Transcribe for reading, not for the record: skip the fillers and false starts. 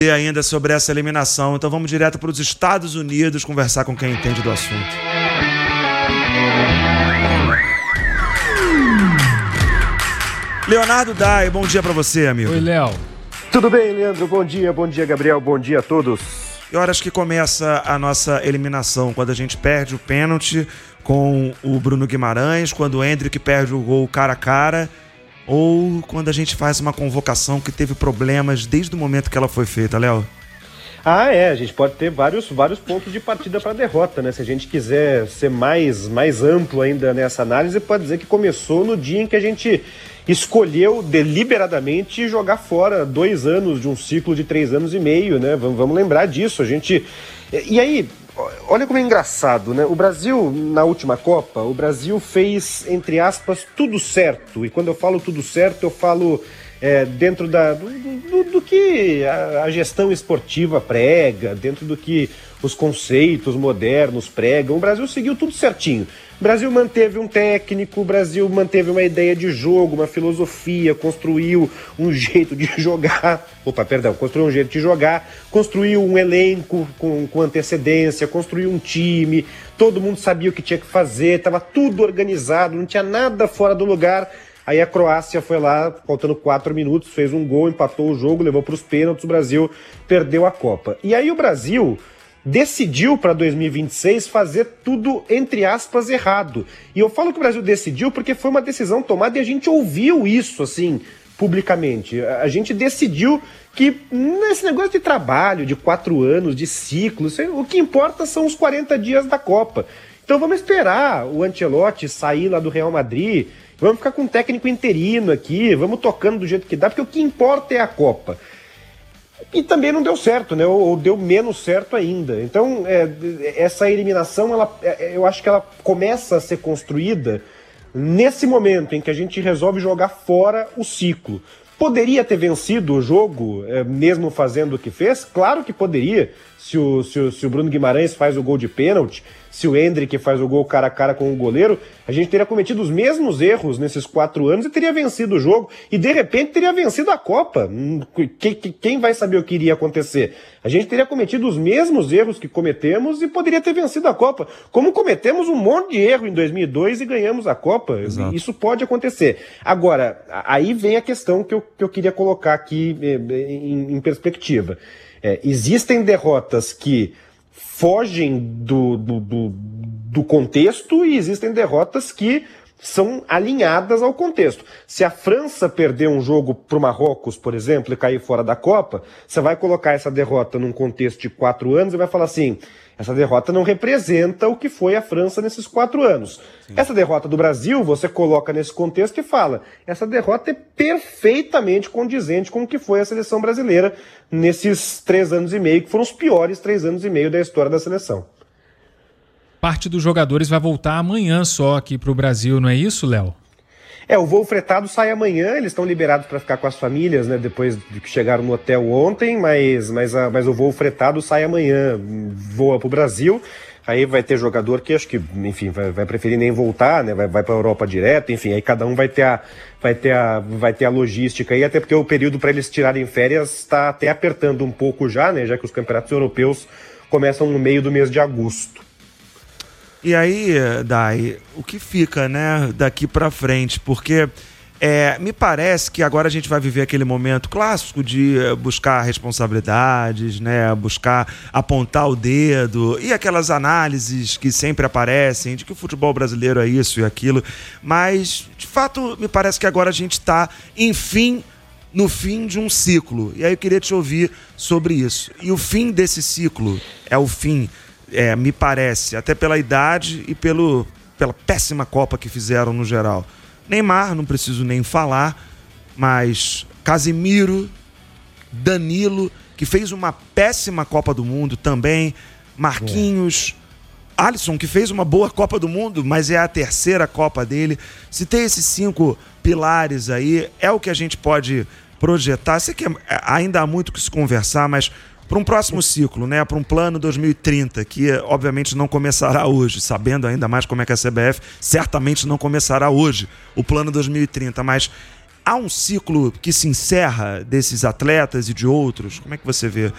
E ainda sobre essa eliminação, então vamos direto para os Estados Unidos conversar com quem entende do assunto. Leonardo Dai, bom dia para você, amigo. Oi, Léo. Tudo bem, Leandro? Bom dia, Gabriel, bom dia a todos. E horas que começa a nossa eliminação, quando a gente perde o pênalti com o Bruno Guimarães, quando o Endrick perde o gol cara a cara, ou quando a gente faz uma convocação que teve problemas desde o momento que ela foi feita, Léo? A gente pode ter vários pontos de partida para a derrota, né? Se a gente quiser ser mais amplo ainda nessa análise, pode dizer que começou no dia em que a gente escolheu deliberadamente jogar fora 2 anos de um ciclo de 3 anos e meio, né? Vamos lembrar disso. E aí, olha como é engraçado, né? O Brasil, na última Copa, o Brasil fez, entre aspas, tudo certo. E quando eu falo tudo certo, eu falo dentro do que a gestão esportiva prega, dentro do que os conceitos modernos pregam. O Brasil seguiu tudo certinho. O Brasil manteve um técnico, o Brasil manteve uma ideia de jogo, uma filosofia, construiu um jeito de jogar, construiu um elenco com antecedência, construiu um time, todo mundo sabia o que tinha que fazer, estava tudo organizado, não tinha nada fora do lugar. Aí a Croácia foi lá, faltando 4 minutos, fez um gol, empatou o jogo, levou para os pênaltis, o Brasil perdeu a Copa. E aí o Brasil decidiu para 2026 fazer tudo, entre aspas, errado. E eu falo que o Brasil decidiu porque foi uma decisão tomada e a gente ouviu isso, assim, publicamente. A gente decidiu que nesse negócio de trabalho, de 4 anos, de ciclo, o que importa são os 40 dias da Copa. Então vamos esperar o Ancelotti sair lá do Real Madrid, vamos ficar com um técnico interino aqui, vamos tocando do jeito que dá, porque o que importa é a Copa. E também não deu certo, né? Ou deu menos certo ainda. Então, essa eliminação, eu acho que ela começa a ser construída nesse momento em que a gente resolve jogar fora o ciclo. Poderia ter vencido o jogo, mesmo fazendo o que fez? Claro que poderia. Se o Bruno Guimarães faz o gol de pênalti, se o Endrick faz o gol cara a cara com o goleiro, a gente teria cometido os mesmos erros nesses 4 anos e teria vencido o jogo. E de repente teria vencido a Copa. Quem vai saber o que iria acontecer? A gente teria cometido os mesmos erros que cometemos e poderia ter vencido a Copa. Como cometemos um monte de erro em 2002 e ganhamos a Copa. Exato. Isso pode acontecer. Agora, aí vem a questão que eu queria colocar aqui em perspectiva. Existem derrotas que fogem do contexto e existem derrotas que são alinhadas ao contexto. Se a França perder um jogo para o Marrocos, por exemplo, e cair fora da Copa, você vai colocar essa derrota num contexto de 4 anos e vai falar assim, essa derrota não representa o que foi a França nesses 4 anos. Sim. Essa derrota do Brasil, você coloca nesse contexto e fala, essa derrota é perfeitamente condizente com o que foi a seleção brasileira nesses 3 anos e meio, que foram os piores 3 anos e meio da história da seleção. Parte dos jogadores vai voltar amanhã só aqui para o Brasil, não é isso, Léo? O voo fretado sai amanhã, eles estão liberados para ficar com as famílias, né, depois de que chegaram no hotel ontem, mas o voo fretado sai amanhã, voa para o Brasil, aí vai ter jogador que acho que, enfim, vai preferir nem voltar, né, vai para a Europa direto, enfim, aí cada um vai ter a logística aí, até porque o período para eles tirarem férias está até apertando um pouco já, né, já que os campeonatos europeus começam no meio do mês de agosto. E aí, Dai, o que fica, né, daqui pra frente? Porque me parece que agora a gente vai viver aquele momento clássico de buscar responsabilidades, né, buscar apontar o dedo e aquelas análises que sempre aparecem de que o futebol brasileiro é isso e aquilo. Mas, de fato, me parece que agora a gente está, enfim, no fim de um ciclo. E aí eu queria te ouvir sobre isso. E o fim desse ciclo é o fim... me parece, até pela idade e pela péssima Copa que fizeram no geral. Neymar, não preciso nem falar, mas Casemiro, Danilo, que fez uma péssima Copa do Mundo também, Marquinhos, Alisson, que fez uma boa Copa do Mundo, mas é a 3ª Copa dele. Se tem esses 5 pilares aí, é o que a gente pode projetar. Sei que ainda há muito que se conversar, mas para um próximo ciclo, né, para um plano 2030, que obviamente não começará hoje, sabendo ainda mais como é que a CBF certamente não começará hoje, o plano 2030, mas há um ciclo que se encerra desses atletas e de outros? Como é que você vê